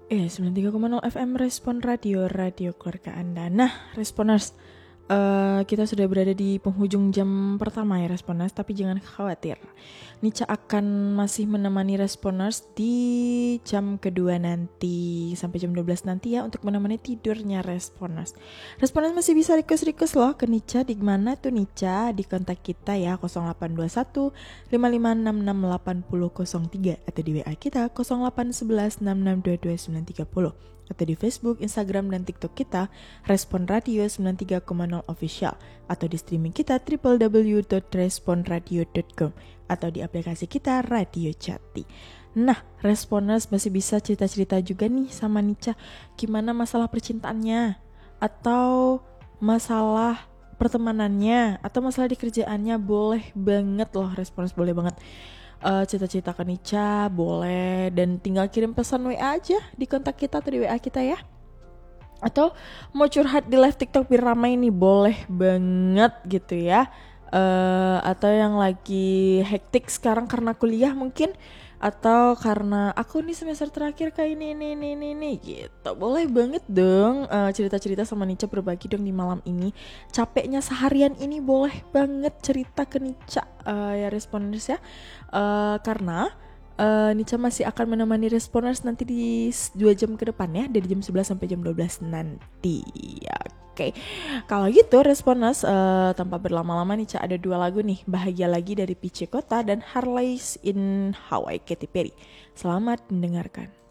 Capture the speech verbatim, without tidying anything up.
Eh, sembilan puluh tiga koma nol F M Respon Radio, radio keluarga Anda. Nah, Responers, uh, kita sudah berada di penghujung jam pertama ya Responers, tapi jangan khawatir. Nica akan masih menemani Responers di jam kedua nanti, sampai jam dua belas nanti ya, untuk menemani tidurnya Responers. Responers masih bisa request-request loh ke Nica. Di mana tuh Nica? Di kontak kita ya, nol delapan dua satu lima lima enam enam delapan nol nol tiga, atau di W A kita nol delapan satu satu enam enam dua dua sembilan tiga nol, atau di Facebook, Instagram, dan TikTok kita Respon Radio sembilan puluh tiga koma nol Official, atau di streaming kita w w w dot respon radio dot com, atau di aplikasi kita Radio Jati. Nah, Responers masih bisa cerita-cerita juga nih sama Nica, gimana masalah percintaannya, atau masalah pertemanannya, atau masalah di kerjaannya. Boleh banget loh Responers, boleh banget uh, cerita-cerita ke Nica, boleh. Dan tinggal kirim pesan W A aja di kontak kita atau di W A kita ya. Atau mau curhat di live TikTok biar ramai nih, boleh banget gitu ya. Uh, atau yang lagi hektik sekarang karena kuliah mungkin, atau karena aku nih semester terakhir kayak ini ini ini ini, ini gitu, boleh banget dong uh, cerita-cerita sama Nica, berbagi dong di malam ini. Capeknya seharian ini boleh banget cerita ke Nica uh, ya Responers ya, uh, karena Uh, Nica masih akan menemani Responers nanti di dua jam ke depan ya, dari jam sebelas sampai jam dua belas nanti. Oke, okay. Kalau gitu Responers, uh, tanpa berlama-lama Nica ada dua lagu nih, Bahagia Lagi dari P C Kota dan Harley's in Hawaii Katy Perry. Selamat mendengarkan.